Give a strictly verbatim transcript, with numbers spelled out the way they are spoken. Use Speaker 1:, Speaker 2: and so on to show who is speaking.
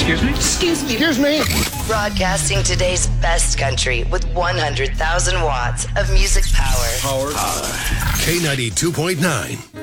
Speaker 1: Excuse me?
Speaker 2: Excuse me.
Speaker 3: Excuse me.
Speaker 4: Broadcasting today's best country with one hundred thousand watts of music power.
Speaker 3: Power.
Speaker 5: K ninety-two point nine.